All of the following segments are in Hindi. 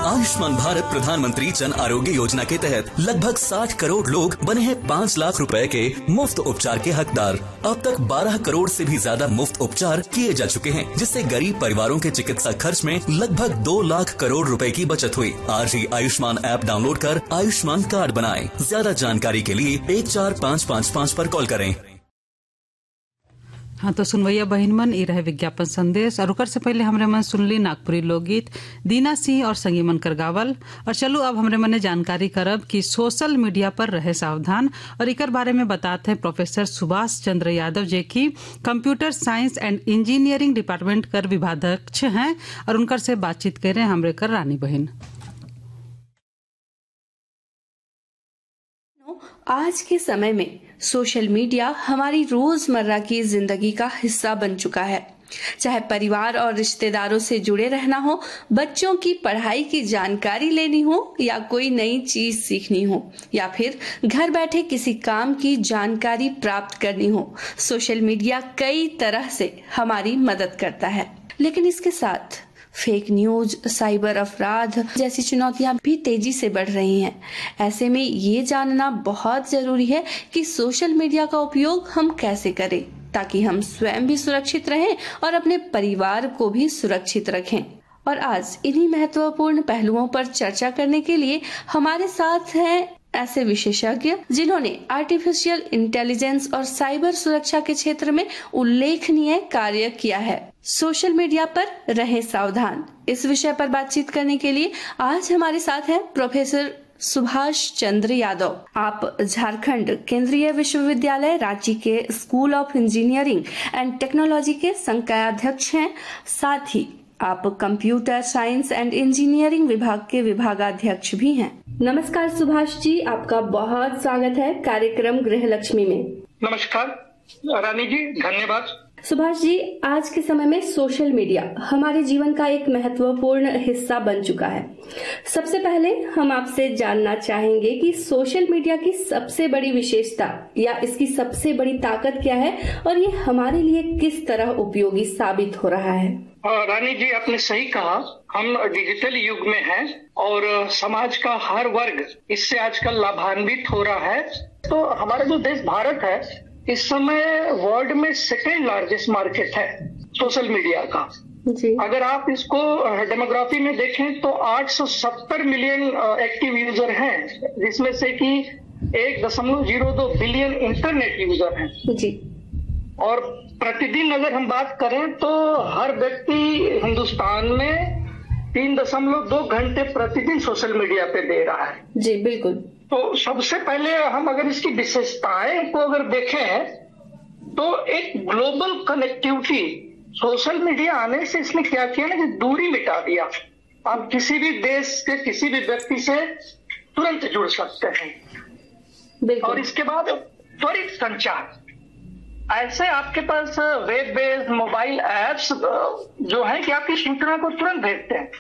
आयुष्मान भारत प्रधानमंत्री जन आरोग्य योजना के तहत लगभग 60 करोड़ लोग बने हैं 5 लाख रुपए के मुफ्त उपचार के हकदार। अब तक 12 करोड़ से भी ज्यादा मुफ्त उपचार किए जा चुके हैं, जिससे गरीब परिवारों के चिकित्सा खर्च में लगभग 2 लाख करोड़ रुपए की बचत हुई। आज ही आयुष्मान ऐप डाउनलोड कर आयुष्मान कार्ड बनाएं। ज्यादा जानकारी के लिए 14555 पर कॉल करें। हाँ तो सुनवैया बहन मन ई रहे विज्ञापन संदेश और ओकर से पहले हमरे मन सुनली नागपुरी लोकगीत दीना सिंह और संगी मन कर गावल। और चलो अब हमरे मन ने जानकारी करब कि सोशल मीडिया पर रहे सावधान और इकर बारे में बताते हैं प्रोफेसर सुभाष चंद्र यादव जे की computer science and engineering department कर विभागाध्यक्ष हैं और उनकर से बातचीत कर रहे हैं हमरे कर रानी बहन। आज के समय में सोशल मीडिया हमारी रोजमर्रा की जिंदगी का हिस्सा बन चुका है। चाहे परिवार और रिश्तेदारों से जुड़े रहना हो, बच्चों की पढ़ाई की जानकारी लेनी हो या कोई नई चीज सीखनी हो या फिर घर बैठे किसी काम की जानकारी प्राप्त करनी हो, सोशल मीडिया कई तरह से हमारी मदद करता है। लेकिन इसके साथ फेक न्यूज, साइबर अपराध जैसी चुनौतियां भी तेजी से बढ़ रही हैं। ऐसे में ये जानना बहुत जरूरी है कि सोशल मीडिया का उपयोग हम कैसे करें ताकि हम स्वयं भी सुरक्षित रहें और अपने परिवार को भी सुरक्षित रखें। और आज इन्हीं महत्वपूर्ण पहलुओं पर चर्चा करने के लिए हमारे साथ हैं ऐसे विशेषज्ञ जिन्होंने आर्टिफिशियल इंटेलिजेंस और साइबर सुरक्षा के क्षेत्र में उल्लेखनीय कार्य किया है। सोशल मीडिया पर रहें सावधान, इस विषय पर बातचीत करने के लिए आज हमारे साथ हैं प्रोफेसर सुभाष चंद्र यादव। आप झारखंड केंद्रीय विश्वविद्यालय रांची के school of engineering and technology के संकायाध्यक्ष हैं। साथ ही आप कंप्यूटर साइंस एंड इंजीनियरिंग विभाग के विभागाध्यक्ष भी हैं। नमस्कार सुभाष जी, आपका बहुत स्वागत है कार्यक्रम गृह लक्ष्मी में। नमस्कार रानी जी, धन्यवाद। सुभाष जी, आज के समय में सोशल मीडिया हमारे जीवन का एक महत्वपूर्ण हिस्सा बन चुका है। सबसे पहले हम आपसे जानना चाहेंगे कि सोशल मीडिया की सबसे बड़ी विशेषता या इसकी सबसे बड़ी ताकत क्या है और ये हमारे लिए किस तरह उपयोगी साबित हो रहा है। रानी जी, आपने सही कहा, हम डिजिटल युग में हैं और समाज का हर वर्ग इससे आजकल लाभान्वित हो रहा है। तो हमारा जो देश भारत है इस समय वर्ल्ड में सेकेंड लार्जेस्ट मार्केट है सोशल मीडिया का जी। अगर आप इसको डेमोग्राफी में देखें तो 870 मिलियन एक्टिव यूजर हैं, जिसमें से कि 1.02 बिलियन इंटरनेट यूजर हैं जी। और प्रतिदिन अगर हम बात करें तो हर व्यक्ति हिंदुस्तान में 3.2 घंटे प्रतिदिन सोशल मीडिया पे दे रहा है। जी बिल्कुल। तो सबसे पहले हम अगर इसकी विशेषताएं को अगर देखें तो एक ग्लोबल कनेक्टिविटी, सोशल मीडिया आने से इसने क्या किया ना कि दूरी मिटा दिया। आप किसी भी देश के किसी भी व्यक्ति से तुरंत जुड़ सकते हैं। और इसके बाद त्वरित संचार, ऐसे आपके पास वेब बेस्ड मोबाइल एप्स जो है कि आपकी सूचना को तुरंत भेजते हैं।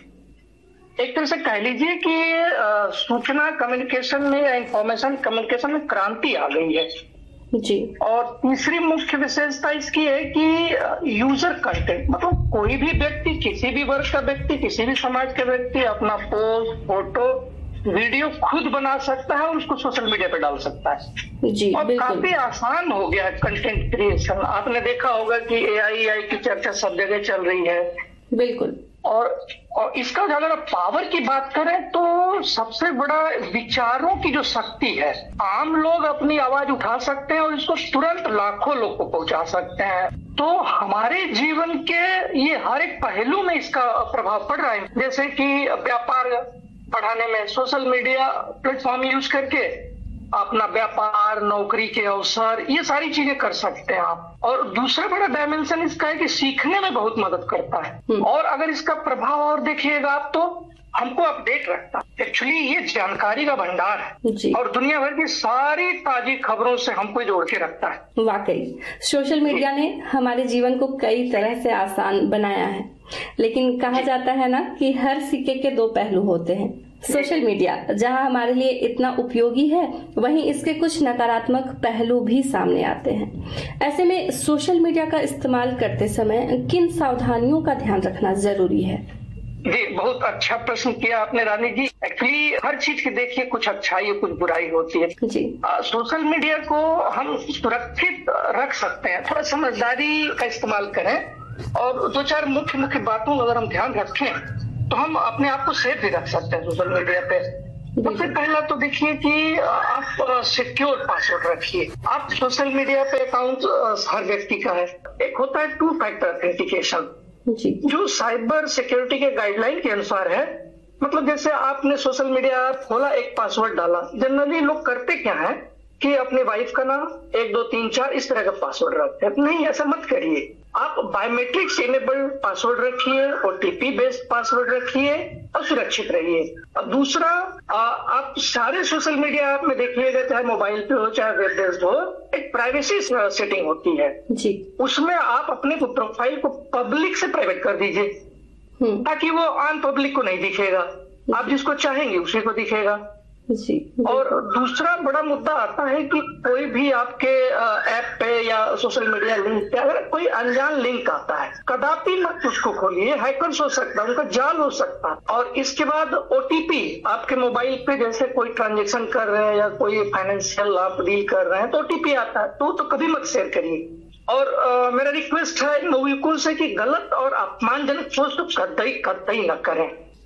एक तरह से कह लीजिए कि सूचना कम्युनिकेशन में या इंफॉर्मेशन कम्युनिकेशन में क्रांति आ गई है जी। और तीसरी मुख्य विशेषता इसकी है कि यूजर कंटेंट, मतलब कोई भी व्यक्ति, किसी भी वर्ग का व्यक्ति, किसी भी समाज का व्यक्ति अपना पोस्ट, फोटो, वीडियो खुद बना सकता है और उसको सोशल मीडिया पे डाल सकता है जी। और काफी आसान हो गया है कंटेंट क्रिएशन। आपने देखा होगा कि एआई की चर्चा सब जगह चल रही है। बिल्कुल। और इसका अगर पावर की बात करें तो सबसे बड़ा विचारों की जो शक्ति है, आम लोग अपनी आवाज उठा सकते हैं और इसको तुरंत लाखों लोग को पहुंचा सकते हैं। तो हमारे जीवन के ये हर एक पहलू में इसका प्रभाव पड़ रहा है। जैसे कि व्यापार बढ़ाने में सोशल मीडिया प्लेटफॉर्म यूज करके अपना व्यापार, नौकरी के अवसर, ये सारी चीजें कर सकते हैं आप। और दूसरा बड़ा डायमेंशन इसका है कि सीखने में बहुत मदद करता है। और अगर इसका प्रभाव और देखिएगा आप तो हमको अपडेट रखता है। एक्चुअली ये जानकारी का भंडार है और दुनिया भर की सारी ताजी खबरों से हमको जोड़ के रखता है। वाकई सोशल मीडिया ने हमारे जीवन को कई तरह से आसान बनाया है, लेकिन कहा जाता है ना कि हर सिक्के के दो पहलू होते हैं। सोशल मीडिया जहां हमारे लिए इतना उपयोगी है, वहीं इसके कुछ नकारात्मक पहलू भी सामने आते हैं। ऐसे में सोशल मीडिया का इस्तेमाल करते समय किन सावधानियों का ध्यान रखना जरूरी है? जी, बहुत अच्छा प्रश्न किया आपने रानी जी। एक्चुअली हर चीज की देखिए कुछ अच्छाई और कुछ बुराई होती है जी। सोशल मीडिया को हम सुरक्षित रख सकते हैं, थोड़ा समझदारी का इस्तेमाल करें और दो चार मुख्य बातों का अगर हम ध्यान रखें तो हम अपने आप को सेफ भी रख सकते हैं सोशल मीडिया पे। सबसे पहला तो देखिए कि आप सिक्योर पासवर्ड रखिए। आप सोशल मीडिया पे अकाउंट हर व्यक्ति का है। एक होता है 2 फैक्टर ऑथेंटिकेशन जो साइबर सिक्योरिटी के गाइडलाइन के अनुसार है। मतलब जैसे आपने सोशल मीडिया खोला, एक पासवर्ड डाला। जनरली लोग करते क्या है कि अपनी वाइफ का नाम 1 2 3 4 इस तरह का पासवर्ड रखते हैं। नहीं, ऐसा मत करिए। आप बायोमेट्रिक्स इनेबल्ड पासवर्ड रखिए, ओटीपी बेस्ड पासवर्ड रखिए और सुरक्षित रहिए। और दूसरा, आप सारे सोशल मीडिया ऐप में देखिएगा, चाहे मोबाइल पे हो चाहे वेब बेस्ड हो, एक प्राइवेसी सेटिंग होती है जी। उसमें आप अपने प्रोफाइल को पब्लिक से प्राइवेट कर दीजिए ताकि वो आम पब्लिक को नहीं दिखेगा। आप जिसको चाहेंगे उसी को दिखेगा जी। और दूसरा बड़ा मुद्दा आता है कि कोई भी आपके ऐप पे या सोशल मीडिया लिंक पे अगर कोई अनजान लिंक आता है, कदापि मत उसको खोलिए। हैकर्स हो सकता है, उनका जाल हो सकता है। और इसके बाद ओटीपी आपके मोबाइल पे, जैसे कोई ट्रांजेक्शन कर रहे हैं या कोई फाइनेंशियल आप डील कर रहे हैं तो ओटीपी आता है तो कभी मत शेयर करिए। और मेरा रिक्वेस्ट है नवयुवकों से कि गलत और अपमानजनक पोस्ट तो कतई न करें।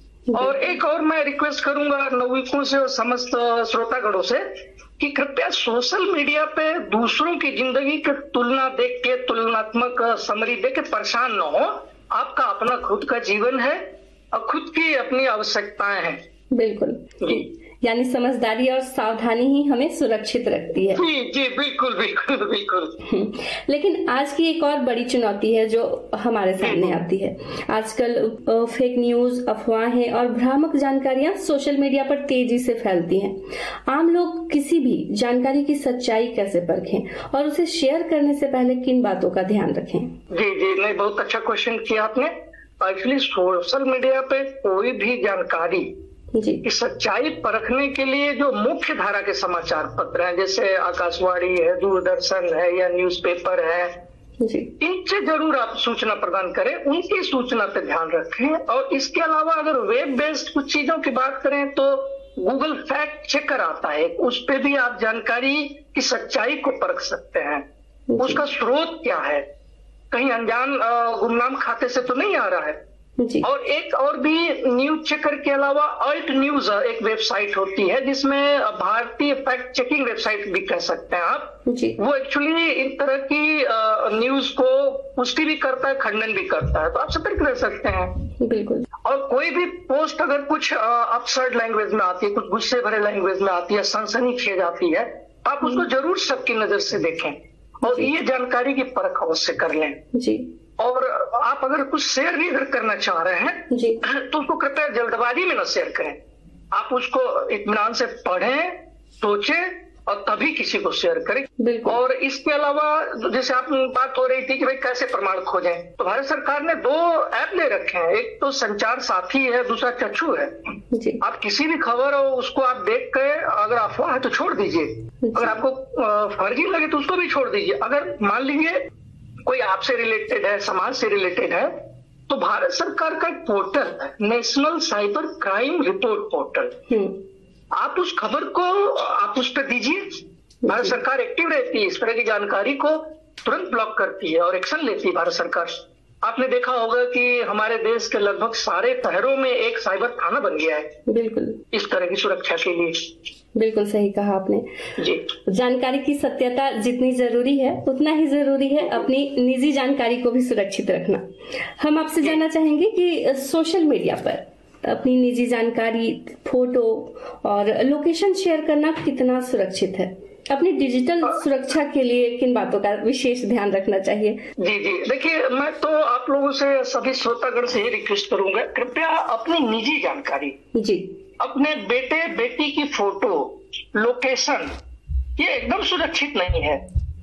और एक और मैं रिक्वेस्ट करूंगा नवयुवकों से और समस्त श्रोतागणों से कि कृपया सोशल मीडिया पे दूसरों की जिंदगी की तुलना देख के, तुलनात्मक समरी देख के परेशान न हो। आपका अपना खुद का जीवन है और खुद की अपनी आवश्यकताएं हैं। बिल्कुल जी। यानी समझदारी और सावधानी ही हमें सुरक्षित रखती है। जी जी, बिल्कुल बिल्कुल बिल्कुल। लेकिन आज की एक और बड़ी चुनौती है जो हमारे सामने आती है। आजकल फेक न्यूज, अफवाहें और भ्रामक जानकारियां सोशल मीडिया पर तेजी से फैलती हैं। आम लोग किसी भी जानकारी की सच्चाई कैसे परखें और उसे शेयर करने से पहले किन बातों का ध्यान रखें? जी जी, नहीं, बहुत अच्छा क्वेश्चन किया आपने। एक्चुअली सोशल मीडिया पे कोई भी जानकारी की सच्चाई परखने के लिए जो मुख्य धारा के समाचार पत्र हैं, जैसे आकाशवाणी है, दूरदर्शन है या न्यूज़पेपर है, इनसे जरूर आप सूचना प्रदान करें, उनकी सूचना पे ध्यान रखें। और इसके अलावा अगर वेब बेस्ड कुछ चीजों की बात करें तो गूगल फैक्ट चेकर आता है, उस पे भी आप जानकारी की सच्चाई को परख सकते हैं। उसका स्रोत क्या है, कहीं अनजान गुमनाम खाते से तो नहीं आ रहा है। और एक और भी न्यूज चेकर के अलावा अल्ट न्यूज एक वेबसाइट होती है जिसमें भारतीय फैक्ट चेकिंग वेबसाइट भी कह सकते हैं आप जी। वो एक्चुअली इन तरह की न्यूज को पुष्टि भी करता है, खंडन भी करता है, तो आप सतर्क रह सकते हैं। बिल्कुल। और कोई भी पोस्ट अगर कुछ अपसर्ड लैंग्वेज में आती है, कुछ गुस्से भरे लैंग्वेज में आती है, सनसनीखेज आती है, आप उसको जरूर सबकी नजर से देखें और ये जानकारी की परख अवश्य कर लें जी। और आप अगर कुछ शेयर भी अगर करना चाह रहे हैं जी, तो उसको कृपया जल्दबाजी में न शेयर करें। आप उसको इत्मीनान से पढ़ें, सोचें और तभी किसी को शेयर करें। और इसके अलावा जैसे आप बात हो रही थी कि भाई कैसे प्रमाण खोजें, तो भारत सरकार ने 2 ऐप ले रखे हैं। एक तो संचार साथी है, दूसरा चक्षु है जी। आप किसी भी खबर हो उसको आप देख के अगर अफवाह है तो छोड़ दीजिए, अगर आपको फर्जी लगे तो उसको भी छोड़ दीजिए। अगर मान लीजिए कोई आपसे रिलेटेड है, समाज से रिलेटेड है, तो भारत सरकार का एक पोर्टल है, national cyber crime report portal. आप उस खबर को आप उस पर दीजिए। भारत सरकार एक्टिव रहती है, इस तरह की जानकारी को तुरंत ब्लॉक करती है और एक्शन लेती है भारत सरकार। आपने देखा होगा कि हमारे देश के लगभग सारे शहरों में एक साइबर थाना बन गया है, बिल्कुल, इस तरह की सुरक्षा के लिए। बिल्कुल सही कहा आपने जी। जानकारी की सत्यता जितनी जरूरी है उतना ही जरूरी है अपनी निजी जानकारी को भी सुरक्षित रखना। हम आपसे जानना चाहेंगे कि सोशल मीडिया पर अपनी निजी जानकारी, फोटो और लोकेशन शेयर करना कितना सुरक्षित है? अपनी डिजिटल सुरक्षा के लिए किन बातों का विशेष ध्यान रखना चाहिए? जी जी, देखिए, मैं तो आप लोगों से, सभी श्रोतागण से ये रिक्वेस्ट करूंगा, कृपया अपनी निजी जानकारी जी, अपने बेटे बेटी की फोटो, लोकेशन, ये एकदम सुरक्षित नहीं है।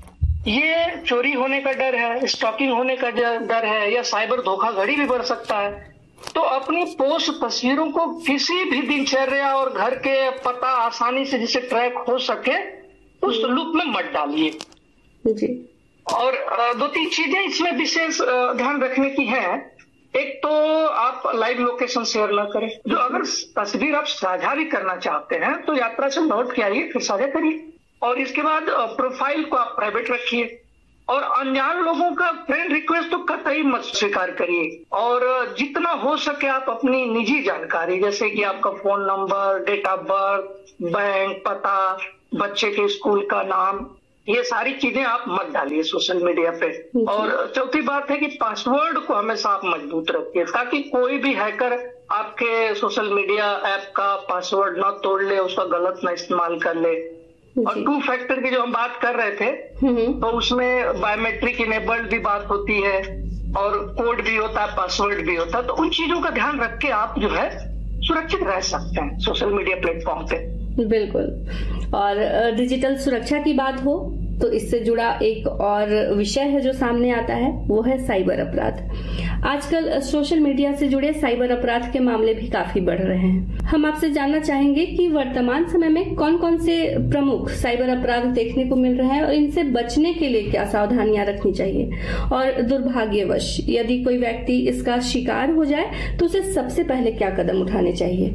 ये चोरी होने का डर है, स्टॉकिंग होने का डर है या साइबर धोखाधड़ी भी बढ़ सकता है। तो अपनी पोस्ट तस्वीरों को किसी भी दिनचर्या और घर के पता आसानी से जिसे ट्रैक हो सके उस लूप में मत डालिए जी। और 2-3 चीजें इसमें विशेष ध्यान रखने की है एक तो आप लाइव लोकेशन शेयर ना करें। जो अगर तस्वीर आप साझा भी करना चाहते हैं तो यात्रा से लौट के आइए, फिर साझा करिए। और इसके बाद प्रोफाइल को आप प्राइवेट रखिए। और अनजान लोगों का फ्रेंड रिक्वेस्ट तो कतई मत स्वीकार करिए। और जितना हो सके आप अपनी निजी जानकारी, जैसे कि आपका phone number, date of birth, bank पता, बच्चे के स्कूल का नाम, ये सारी चीजें आप मत डालिए सोशल मीडिया पे। और चौथी बात है कि पासवर्ड को हमेशा आप मजबूत रखिए, ताकि कोई भी हैकर आपके सोशल मीडिया ऐप का पासवर्ड ना तोड़ ले, उसका गलत ना इस्तेमाल कर ले। और 2 फैक्टर की जो हम बात कर रहे थे, तो उसमें बायोमेट्रिक इनेबल्ड भी बात होती है और कोड भी होता है, पासवर्ड भी होता है। तो उन चीजों का ध्यान रख के आप जो है सुरक्षित रह सकते हैं सोशल मीडिया प्लेटफॉर्म पे। बिल्कुल। और डिजिटल सुरक्षा की बात हो तो इससे जुड़ा एक और विषय है जो सामने आता है, वो है साइबर अपराध। आजकल सोशल मीडिया से जुड़े साइबर अपराध के मामले भी काफी बढ़ रहे हैं। हम आपसे जानना चाहेंगे कि वर्तमान समय में कौन कौन से प्रमुख साइबर अपराध देखने को मिल रहे हैं और इनसे बचने के लिए क्या सावधानियां रखनी चाहिए। और दुर्भाग्यवश यदि कोई व्यक्ति इसका शिकार हो जाए तो उसे सबसे पहले क्या कदम उठाने चाहिए।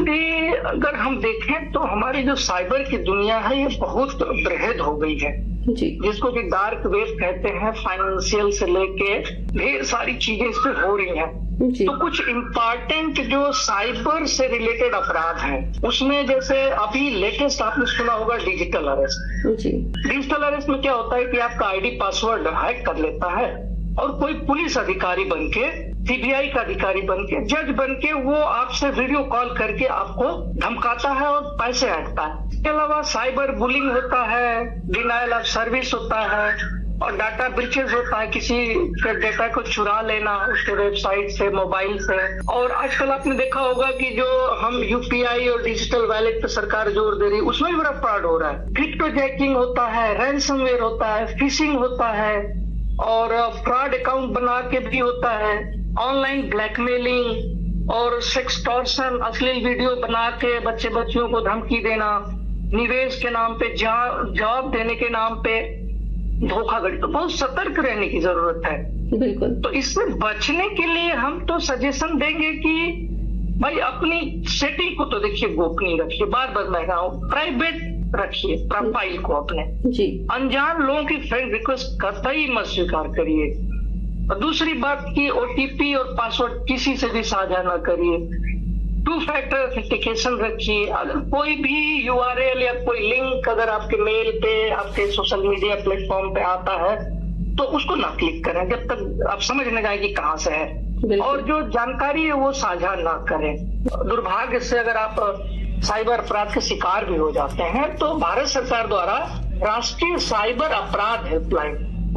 अगर हम देखें तो हमारी जो साइबर की दुनिया है ये बहुत बृहद हो गई है जी, जिसको कि डार्क वेब कहते हैं। फाइनेंशियल से लेके ढेर सारी चीजें इस पे हो रही हैं। जी। तो कुछ इम्पोर्टेंट जो साइबर से रिलेटेड अपराध हैं, उसमें जैसे अभी लेटेस्ट आपने सुना होगा डिजिटल अरेस्ट। जी। डिजिटल अरेस्ट में क्या होता है कि आपका आईडी पासवर्ड हैक कर लेता है और कोई पुलिस अधिकारी बनके, सीबीआई का अधिकारी बनके, जज बनके वो आपसे वीडियो कॉल करके आपको धमकाता है और पैसे ऐंठता है। इसके अलावा साइबर बुलिंग होता है, डिनायल ऑफ सर्विस होता है और डाटा ब्रीचेस होता है, किसी के डेटा को चुरा लेना उसके वेबसाइट से, मोबाइल से। और आजकल आपने देखा होगा कि जो हम यूपीआई और डिजिटल वॉलेट पे सरकार जोर दे रही है, उसमें भी बड़ा फ्रॉड हो रहा है। क्रिप्टो जैकिंग होता है, रैंसमवेयर होता है, फिशिंग होता है और फ्रॉड अकाउंट बना के भी होता है, ऑनलाइन ब्लैकमेलिंग और सेक्सटॉर्शन, अश्लील वीडियो बना के बच्चे बच्चियों को धमकी देना, निवेश के नाम पे, जॉब देने के नाम पे धोखाधड़ी। तो बहुत सतर्क रहने की जरूरत है। बिल्कुल। तो इससे बचने के लिए हम तो सजेशन देंगे कि भाई अपनी सेटिंग को तो देखिए गोपनीय रखिए, बार मैं कहा हूं प्राइवेट रखिए प्रोफाइल को अपने जी। अनजान लोगों की फ्रेंड रिक्वेस्ट कतई मत स्वीकार करिए। और दूसरी बात की ओटीपी और पासवर्ड किसी से भी साझा ना करिए। 2 फैक्टर ऑथेंटिकेशन रखिए। अगर कोई भी यूआरएल या कोई लिंक अगर आपके मेल पे, आपके सोशल मीडिया प्लेटफॉर्म पे आता है तो उसको ना क्लिक करें जब तक आप समझ न जाए कि कहां से है। और जो जानकारी है वो साझा ना करें। दुर्भाग्य से अगर आप साइबर अपराध के शिकार भी हो जाते हैं तो भारत सरकार द्वारा राष्ट्रीय साइबर अपराध हेल्पलाइन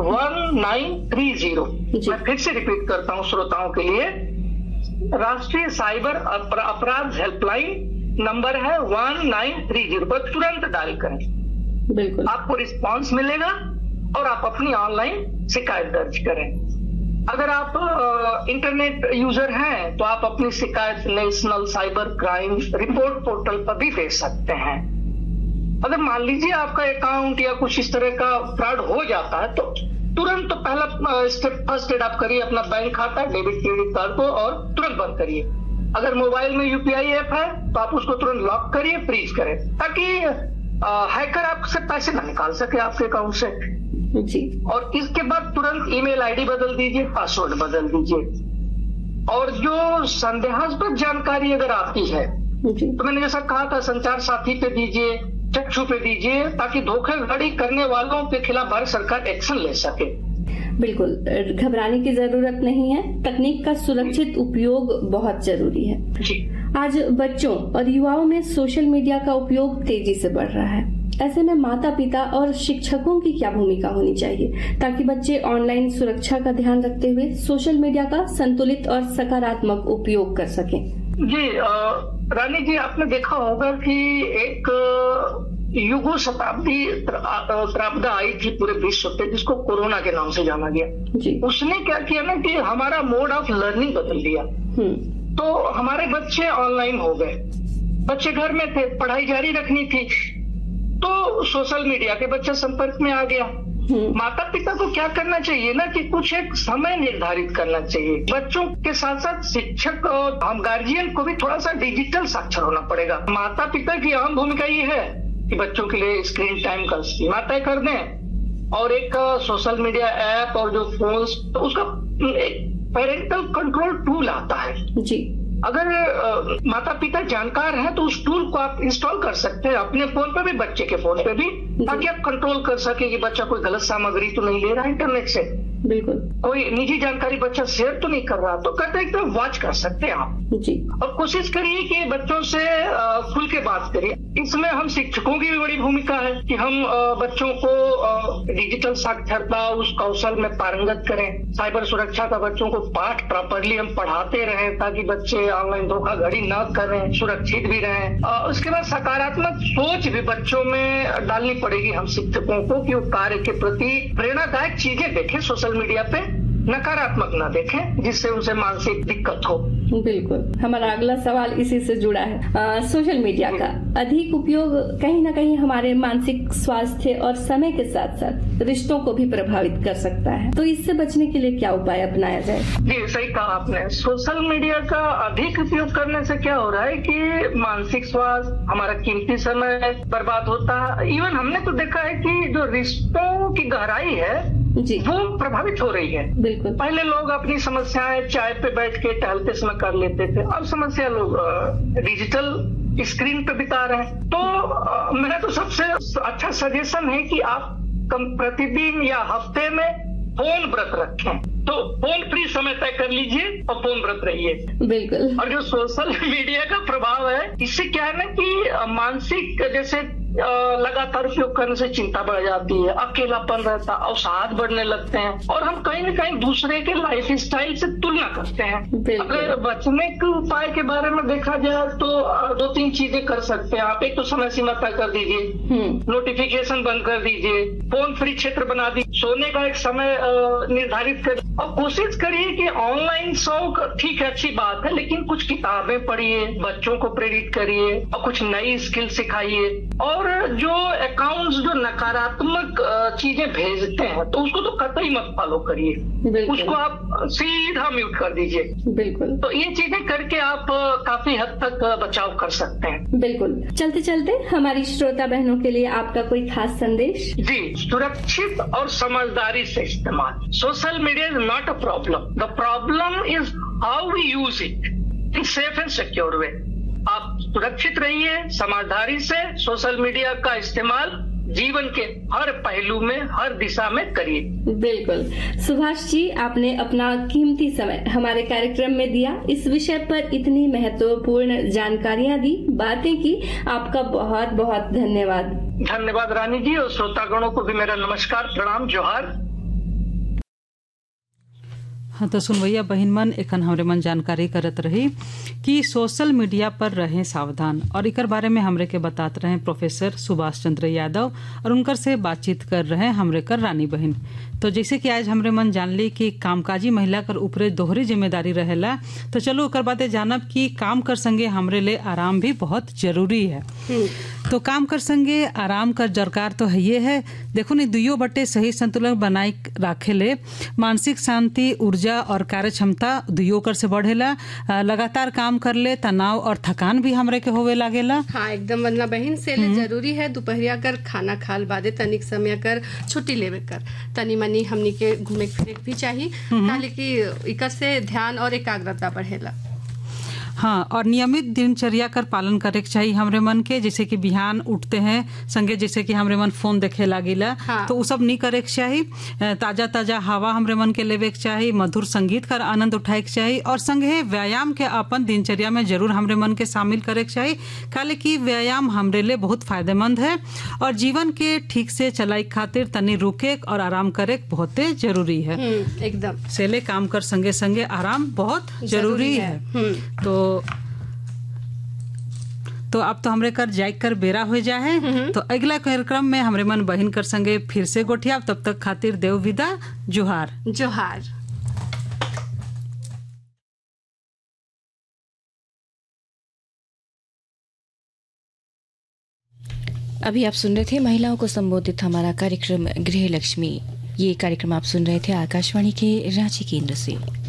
1930, मैं फिर से रिपीट करता हूं श्रोताओं के लिए, राष्ट्रीय साइबर अपराध हेल्पलाइन नंबर है 1930 पर तुरंत डायल करें। बिल्कुल। आपको रिस्पांस मिलेगा और आप अपनी ऑनलाइन शिकायत दर्ज करें। अगर आप इंटरनेट यूजर हैं तो आप अपनी शिकायत national cyber crime report portal पर भी दे सकते हैं। अगर मान लीजिए आपका अकाउंट या कुछ इस तरह का फ्रॉड हो जाता है तो तुरंत पहला स्टेप फर्स्ट एड आप करिए, अपना बैंक खाता, डेबिट क्रेडिट कार्ड को और तुरंत बंद करिए। अगर मोबाइल में यूपीआई ऐप है तो आप उसको तुरंत लॉक करिए, फ्रीज करें, ताकि हैकर आपसे पैसे ना निकाल सके आपके अकाउंट से जी। और इसके बाद तुरंत ईमेल आईडी बदल दीजिए, पासवर्ड बदल दीजिए। और जो संदेहास्पद जानकारी अगर आती है तो मैंने जैसा कहा था संचार साथी पे दीजिए, चक्षु पे दीजिए, ताकि धोखाधड़ी करने वालों के खिलाफ भारत सरकार एक्शन ले सके। बिल्कुल, घबराने की जरूरत नहीं है। तकनीक का सुरक्षित उपयोग बहुत जरूरी है जी। आज बच्चों और युवाओं में सोशल मीडिया का उपयोग तेजी से बढ़ रहा है। ऐसे में माता पिता और शिक्षकों की क्या भूमिका होनी चाहिए ताकि बच्चे ऑनलाइन सुरक्षा का ध्यान रखते हुए सोशल मीडिया का संतुलित और सकारात्मक उपयोग कर सकें? जी रानी जी, आपने देखा होगा कि एक युगो शताब्दी आपदा आई थी पूरे विश्व पे, जिसको कोरोना के नाम से जाना गया जी। उसने क्या किया ना कि हमारा मोड ऑफ लर्निंग बदल दिया। तो हमारे बच्चे ऑनलाइन हो गए, बच्चे घर में थे, पढ़ाई जारी रखनी थी तो सोशल मीडिया के बच्चे संपर्क में आ गया। माता पिता को क्या करना चाहिए ना कि कुछ एक समय निर्धारित करना चाहिए। बच्चों के साथ साथ शिक्षक और हम गार्जियन को भी थोड़ा सा डिजिटल साक्षर होना पड़ेगा। माता पिता की अहम भूमिका ये है कि बच्चों के लिए स्क्रीन टाइम का सीमा तय कर दें और एक सोशल मीडिया ऐप और जो फोन्स, तो उसका पेरेंटल कंट्रोल टूल आता है जी। अगर माता पिता जानकार हैं तो उस टूल को आप इंस्टॉल कर सकते हैं अपने फोन पे भी, बच्चे के फोन पे भी, ताकि आप कंट्रोल कर सके कि बच्चा कोई गलत सामग्री तो नहीं ले रहा है इंटरनेट से, बिल्कुल कोई निजी जानकारी बच्चा शेयर तो नहीं कर रहा, तो कहते हैं तो वॉच कर सकते हैं आप जी। और कोशिश करिए कि बच्चों से खुल के बात करिए। इसमें हम शिक्षकों की भी बड़ी भूमिका है कि हम बच्चों को डिजिटल साक्षरता उस कौशल में पारंगत करें। साइबर सुरक्षा का बच्चों को पाठ प्रॉपरली हम पढ़ाते रहें ताकि बच्चे ऑनलाइन धोखाधड़ी न करें, सुरक्षित भी रहें। उसके बाद सकारात्मक सोच भी बच्चों में डालनी पड़ेगी हम शिक्षकों को कि वो कार्य के प्रति प्रेरणादायक चीजें देखें, सोशल मीडिया पे नकारात्मक ना देखें जिससे उसे मानसिक दिक्कत हो। बिल्कुल, हमारा अगला सवाल इसी से जुड़ा है। सोशल मीडिया का अधिक उपयोग कहीं ना कहीं हमारे मानसिक स्वास्थ्य और समय के साथ साथ रिश्तों को भी प्रभावित कर सकता है, तो इससे बचने के लिए क्या उपाय अपनाया जाए? जी सही कहा आपने। सोशल मीडिया का अधिक उपयोग करने से क्या हो रहा है कि मानसिक स्वास्थ्य, हमारा कीमती समय बर्बाद होता है। इवन हमने तो देखा है कि जो रिश्तों की गहराई है जी, वो प्रभावित हो रही है। बिल्कुल। पहले लोग अपनी समस्याएं चाय पे बैठ के टहलते समय कर लेते थे, अब समस्या लोग डिजिटल स्क्रीन पे बिता रहे हैं। तो मेरा तो सबसे अच्छा सजेशन है कि आप प्रतिदिन या हफ्ते में फोन व्रत रखें, तो फोन फ्री समय तय कर लीजिए और फोन व्रत रहिए। बिल्कुल। और जो सोशल मीडिया का प्रभाव है, इससे क्या है ना कि मानसिक जैसे लगातार उपयोग करने से चिंता बढ़ जाती है, अकेलापन रहता, अवसाद बढ़ने लगते हैं और हम कहीं न कहीं दूसरे के लाइफ स्टाइल से तुलना करते हैं। अगर बचने के उपाय के बारे में देखा जाए तो 2-3 चीजें कर सकते हैं आप। एक तो समय सीमा तय कर दीजिए, नोटिफिकेशन बंद कर दीजिए, फोन फ्री क्षेत्र बना दीजिए, सोने का एक समय निर्धारित कर और कोशिश करिए कि ऑनलाइन शौक ठीक है, अच्छी बात है, लेकिन कुछ किताबें पढ़िए, बच्चों को प्रेरित करिए और कुछ नई स्किल सिखाइए। और जो अकाउंट्स जो नकारात्मक चीजें भेजते हैं तो उसको तो कतई मत फॉलो करिए, उसको आप सीधा म्यूट कर दीजिए। बिल्कुल। तो ये चीजें करके आप काफी हद तक बचाव कर सकते हैं। बिल्कुल। चलते चलते हमारी श्रोता बहनों के लिए आपका कोई खास संदेश? जी, सुरक्षित और समझदारी से इस्तेमाल। Social media is not a problem, the problem is how we use it in safe and secure वे। आप सुरक्षित रहिए, समझदारी से सोशल मीडिया का इस्तेमाल जीवन के हर पहलू में, हर दिशा में करिए। बिल्कुल। सुभाष जी, आपने अपना कीमती समय हमारे कार्यक्रम में दिया, इस विषय पर इतनी महत्वपूर्ण जानकारियां दी, बातें की, आपका बहुत बहुत धन्यवाद। धन्यवाद रानी जी, और श्रोतागणों को भी मेरा नमस्कार, प्रणाम, जोहार। हाँ, तो सुनवैया बहिन मन एखन हमरे मन जानकारी करत रही कि सोशल मीडिया पर रहें सावधान, और इकर बारे में हमरे के बताते रहे प्रोफेसर सुभाष चंद्र यादव, और उनकर से बातचीत कर रहे हमरे कर रानी बहन। तो जैसे कि आज हमरे मन जान ली कि कामकाजी महिला कर ऊपरे दोहरी जिम्मेदारी रहेला, तो चलो ओकर बातें जानब कि काम कर संगे हमरे लिए आराम भी बहुत जरूरी है। तो काम कर संगे आराम कर दरकार तो है ये है। देखो नहीं, दुइयों बटे सही संतुलन बनाए राखे ले मानसिक शांति, ऊर्जा और कार्य क्षमता दुइयों कर से बढ़ेला। लगातार काम कर ले तनाव और थकान भी हमरे के होवे लागेला। हाँ, एकदम वरना बहन से जरूरी है दोपहरिया कर खाना खाल बादे तनिक समय कर छुट्टी लेवे कर तनी मनी हमनी के घूमे फिरे भी चाहिए, ताकि कि इकर से ध्यान और एकाग्रता बढ़ेला। हाँ, और नियमित दिनचर्या कर पालन करे के चाहिए हमरे मन के। जैसे कि बिहान उठते हैं संगे जैसे कि हमरे मन फोन देखे लागिला, तो वो सब नहीं करे के चाहिए। ताजा ताजा हवा हमरे मन के लेवे के चाहिए, मधुर संगीत कर आनंद उठाए के चाहिए, और संगे व्यायाम के अपन दिनचर्या में जरूर हमरे मन के शामिल करे के चाहिए। काले कि व्यायाम हमरे लिए बहुत फायदेमंद है, और जीवन के ठीक से चलाई खातिर तनी रुके और आराम करे बहुत जरूरी है। एकदम सेले काम कर संगे संगे आराम बहुत जरूरी है। तो अब तो हमरे कर जाय कर बेरा हो जा है। तो अगला कार्यक्रम में हमरे मन बहिन कर संगे फिर से गोठिया। तब तक खातिर देव विदा, जोहार जोहार। अभी आप सुन रहे थे महिलाओं को संबोधित हमारा कार्यक्रम गृह लक्ष्मी। ये कार्यक्रम आप सुन रहे थे आकाशवाणी के रांची केंद्र से।